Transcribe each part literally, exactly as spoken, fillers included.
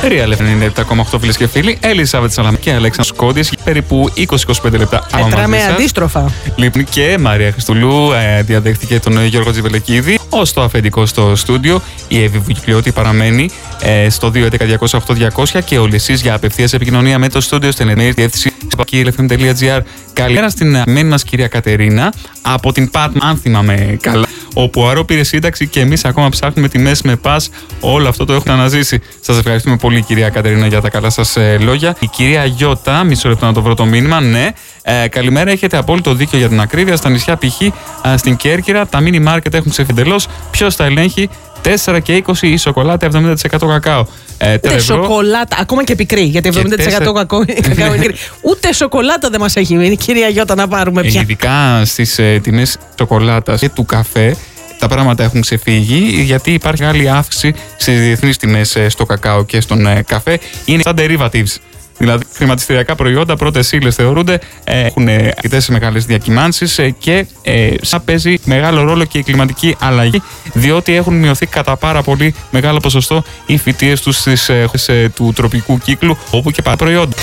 Real εφ εμ ενενήντα επτά κόμμα οκτώ φίλες και φίλοι, Ελισάβετ Σαλαμά και Αλέξανδρος Κόντης, περίπου είκοσι με είκοσι πέντε λεπτά. Μετράμε αντίστροφα. Λοιπόν, και Μαρία Χριστουλού ε, διαδέχτηκε τον Γιώργο Τζιβελεκίδη. Ως το αφεντικό στο στούντιο, η Εύη Βουκιπλιώτη παραμένει ε, στο δύο έντεκα διακόσια οκτώ διακόσια και όλοι εσείς για απευθείας επικοινωνία με το στούντιο στην ελληνική διεύθυνση σπακι ελ εφ εμ τελεία τζι άρ. Καλημέρα στην αγαπημένη μας κυρία Κατερίνα από την Πάτμα, αν θυμάμαι καλά, όπου ο Αρώ πήρε σύνταξη και εμείς ακόμα ψάχνουμε τιμές με πας. Όλο αυτό το έχουμε αναζήσει. Σας ευχαριστούμε πολύ, κυρία Κατερίνα, για τα καλά σας ε, λόγια. Η κυρία Γιώτα, μισό λεπτό να το βρω το μήνυμα, ναι. Ε, καλημέρα, έχετε απόλυτο δίκιο για την ακρίβεια. Στα νησιά π.χ. Ε, στην Κέρκυρα τα μίνι μάρκετ έχουν ξεφύγει εντελώς. Ποιος τα ελέγχει? τέσσερα και είκοσι η σοκολάτα, εβδομήντα τοις εκατό κακάο. Ε, Ούτε σοκολάτα, ακόμα και πικρή, γιατί εβδομήντα τοις εκατό κακάο είναι μικρή. Ούτε σοκολάτα δεν μας έχει μείνει, κυρία Γιώτα, να πάρουμε πια. Ειδικά στις ε, τιμές σοκολάτας και του καφέ, τα πράγματα έχουν ξεφύγει, γιατί υπάρχει μεγάλη αύξηση στις διεθνείς τιμές ε, στο κακάο και στον ε, καφέ. Είναι σαν derivatives. Δηλαδή, χρηματιστηριακά προϊόντα, πρώτες ύλες θεωρούνται, ε, έχουν αρκετές μεγάλες διακυμάνσεις ε, και ε, σαν παίζει μεγάλο ρόλο και η κλιματική αλλαγή, διότι έχουν μειωθεί κατά πάρα πολύ μεγάλο ποσοστό οι φυτίες τους στις ε, ε, του τροπικού κύκλου, όπου και πάρα προϊόντα.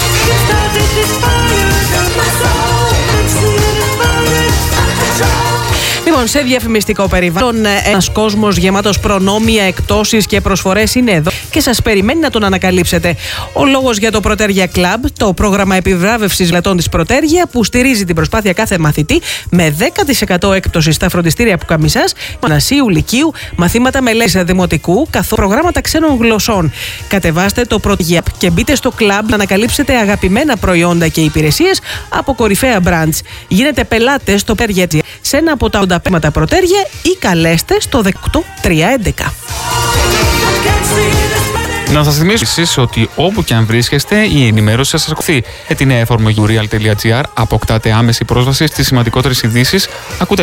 Λοιπόν, σε διαφημιστικό περιβάλλον, ένας κόσμος γεμάτος προνόμια, εκτόσεις και προσφορές είναι εδώ και σας περιμένει να τον ανακαλύψετε. Ο λόγος για το Πρωτέργια Club, το πρόγραμμα επιβράβευσης λετών της Πρωτέργια, που στηρίζει την προσπάθεια κάθε μαθητή με δέκα τοις εκατό έκπτωση στα φροντιστήρια Πουκαμισάς, γυμνασίου, λυκείου, μαθήματα μελέτης δημοτικού, καθώς προγράμματα ξένων γλωσσών. Κατεβάστε το Πρωτέργια και μπείτε στο club να ανακαλύψετε αγαπημένα προϊόντα και υπηρεσίες από κορυφαία brands. Γίνετε πελάτες στο Πρωτέργια σε ένα από τα ογδόντα πέντε Πρωτέργια ή καλέστε στο δεκαοκτώ τριακόσια έντεκα. Να σας θυμίσω εσείς ότι όπου και αν βρίσκεστε, η ενημέρωση σας ακολουθεί. Με την νέα εφαρμογή του real τελεία τζι άρ αποκτάτε άμεση πρόσβαση στις σημαντικότερες ειδήσεις. Ακούτε